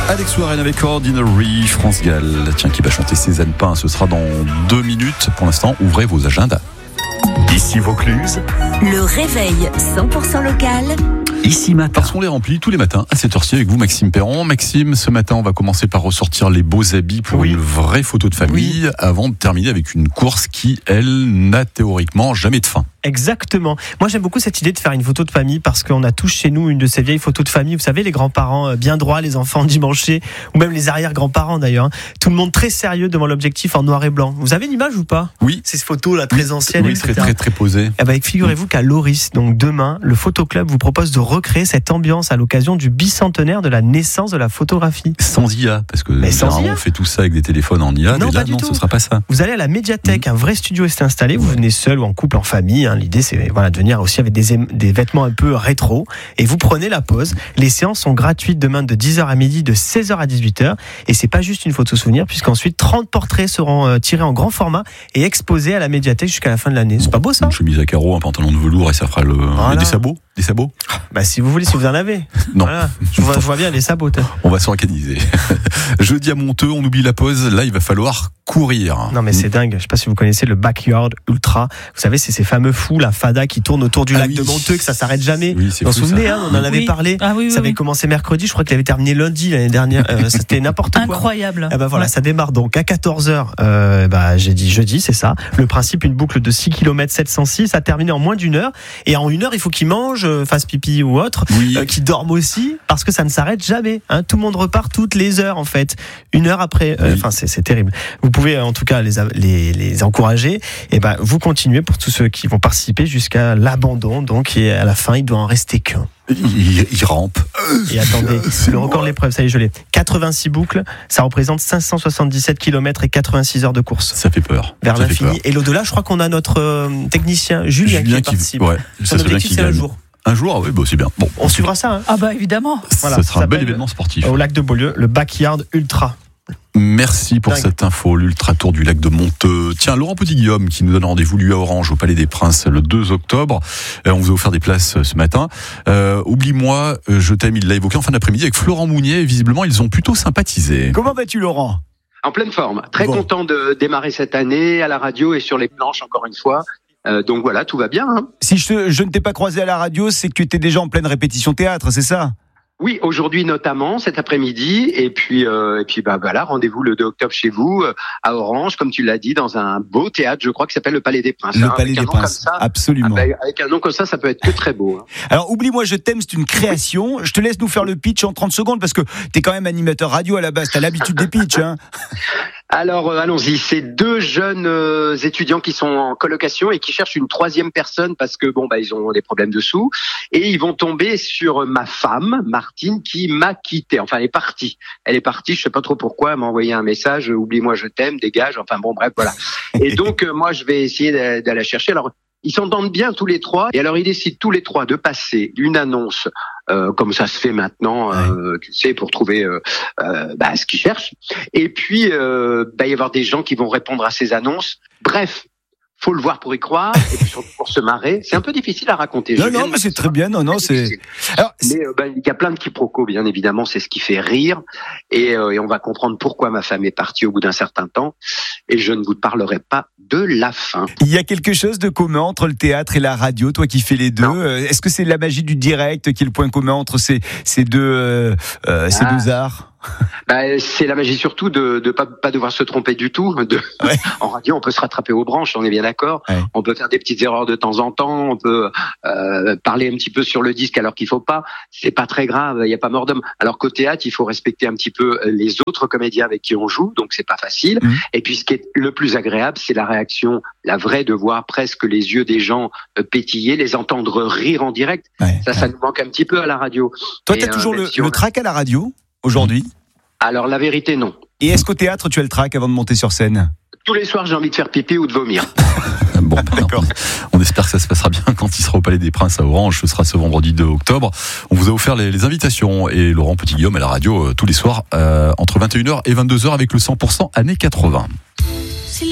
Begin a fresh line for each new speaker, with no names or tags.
Alex Warren avec Ordinary, France Gall. Tiens, qui va chanter Cézanne Pain, ce sera dans 2 minutes. Pour l'instant, ouvrez vos agendas.
Ici Vaucluse.
Le réveil 100% local.
Ici matin.
Parce qu'on les remplit tous les matins à cette heure-ci avec vous, Maxime Perron. Maxime, ce matin, on va commencer par ressortir les beaux habits pour une vraie photo de famille avant de terminer avec une course qui, elle, n'a théoriquement jamais de fin.
Exactement. Moi, j'aime beaucoup cette idée de faire une photo de famille parce qu'on a tous chez nous une de ces vieilles photos de famille. Vous savez, les grands-parents bien droits, les enfants dimanchés, ou même les arrière-grands-parents d'ailleurs. Tout le monde très sérieux devant l'objectif en noir et blanc. Vous avez l'image ou pas ?
Oui.
Ces photos là très anciennes.
Oui, très posées.
Eh ben, figurez-vous qu'à Loris, donc demain, le Photoclub vous propose de recréer cette ambiance à l'occasion du bicentenaire de la naissance de la photographie.
Sans IA, parce que généralement on fait tout ça avec des téléphones en IA.
Non,
mais là,
pas du tout.
Ce sera pas ça.
Vous allez à la médiathèque, un vrai studio est installé. Vous venez seul ou en couple, en famille. L'idée, c'est de venir aussi avec des vêtements un peu rétro. Et vous prenez la pause. Les séances sont gratuites demain de 10h à midi, de 16h à 18h. Et c'est pas juste une photo souvenir, puisqu'ensuite 30 portraits seront tirés en grand format et exposés à la médiathèque jusqu'à la fin de l'année. C'est pas beau ça ?
Une chemise à carreaux, un pantalon de velours et ça fera et des sabots. Des sabots ?
Bah si vous voulez, si vous en avez.
Non.
Voilà. Je vois bien les sabots.
On va s'organiser. Jeudi à Monteux, on oublie la pause. Là, il va falloir courir.
Non mais c'est dingue. Je sais pas si vous connaissez le Backyard Ultra. Vous savez, c'est ces fameux fous, la Fada, qui tournent autour du lac de Monteux, que ça s'arrête jamais.
Oui, c'est
vous vous souvenez, on en avait
Oui.
parlé.
Ah oui,
ça avait commencé mercredi. Je crois qu'il avait terminé lundi l'année dernière. C'était n'importe quoi.
Incroyable.
Eh ben voilà, ça démarre donc à 14h. J'ai dit jeudi, c'est ça. Le principe, une boucle de 6 km 706, ça a terminé en moins d'1 heure. Et en 1 heure, il faut qu'ils mangent, fassent pipi ou autre, qu'ils dorment aussi, parce que ça ne s'arrête jamais. Tout le monde repart toutes les heures en fait. 1 heure après. Enfin, c'est terrible. Vous pouvez en tout cas les encourager. Et ben vous continuez pour tous ceux qui vont participer jusqu'à l'abandon. Donc et à la fin, il doit en rester qu'un.
Il rampe.
Et attendez, le record de l'épreuve, ça y est, je l'ai. 86 boucles, ça représente 577 km et 86 heures de course.
Ça fait peur.
Vers l'infini. Et l'au-delà, je crois qu'on a notre technicien Julien qui participe.
Ouais,
son objectif, c'est un jour.
Un jour, oui, c'est bien. Bon,
on suivra ça.
Ah bah évidemment.
Voilà,
ça sera un bel événement sportif.
Au lac de Beaulieu, le Backyard Ultra.
Merci pour cette info, l'Ultra Tour du lac de Monteux. Tiens, Laurent Petit-Guillaume qui nous donne rendez-vous lui à Orange au Palais des Princes le 2 octobre. On vous a offert des places ce matin. Oublie-moi, je t'aime, il l'a évoqué en fin d'après-midi avec Florent Mounier. Et visiblement, ils ont plutôt sympathisé.
Comment vas-tu, Laurent ?
En pleine forme. Très content de démarrer cette année à la radio et sur les planches encore une fois. Donc voilà, tout va bien.
Si je ne t'ai pas croisé à la radio, c'est que tu étais déjà en pleine répétition théâtre, c'est ça ?
Oui, aujourd'hui notamment, cet après-midi, et puis voilà, rendez-vous le 2 octobre chez vous, à Orange, comme tu l'as dit, dans un beau théâtre, je crois, qui s'appelle le Palais des Princes.
Le Palais des Princes, absolument.
Avec un nom comme ça peut être que très beau.
Alors, Oublie-moi, je t'aime, c'est une création. Je te laisse nous faire le pitch en 30 secondes, parce que t'es quand même animateur radio à la base, t'as l'habitude des pitchs, hein.
Alors, allons-y. C'est 2 jeunes étudiants qui sont en colocation et qui cherchent une 3e personne parce que ils ont des problèmes de sous et ils vont tomber sur ma femme, Martine, qui m'a quitté. Enfin, elle est partie. Je sais pas trop pourquoi. Elle m'a envoyé un message. Oublie-moi, je t'aime, dégage. Enfin bon, bref, voilà. Et donc, moi, je vais essayer d'aller la chercher. Alors, ils s'entendent bien tous les 3 et alors ils décident tous les 3 de passer d'une annonce comme ça se fait maintenant, tu sais, pour trouver ce qu'ils cherchent. Et puis il va y avoir des gens qui vont répondre à ces annonces. Bref, faut le voir pour y croire et puis surtout pour se marrer. C'est un peu difficile à raconter.
Non, mais c'est très bien. Non, c'est.
Alors, mais il y a plein de quiproquos, bien évidemment. C'est ce qui fait rire et on va comprendre pourquoi ma femme est partie au bout d'un certain temps. Et je ne vous parlerai pas de la fin.
Il y a quelque chose de commun entre le théâtre et la radio, toi qui fais les deux. Est-ce que c'est la magie du direct qui est le point commun entre ces deux arts?
C'est la magie surtout de pas devoir se tromper du tout. En radio, on peut se rattraper aux branches, on est bien d'accord. Ouais. On peut faire des petites erreurs de temps en temps. On peut parler un petit peu sur le disque alors qu'il faut pas. C'est pas très grave. Il y a pas mort d'homme. Alors qu'au théâtre, il faut respecter un petit peu les autres comédiens avec qui on joue. Donc c'est pas facile. Et puis ce qui est le plus agréable, c'est la réaction, la vraie, de voir presque les yeux des gens pétiller, les entendre rire en direct. Ça nous manque un petit peu à la radio.
Toi, t'as toujours le trac à la radio aujourd'hui?
Alors la vérité, non.
Et est-ce qu'au théâtre, tu as le trac avant de monter sur scène?
Tous les soirs, j'ai envie de faire pipi ou de vomir.
Bon, d'accord. On espère que ça se passera bien quand il sera au Palais des Princes à Orange. Ce sera ce vendredi 2 octobre. On vous a offert les invitations et Laurent Petit-Guillaume à la radio tous les soirs entre 21h et 22h avec le 100% années 80.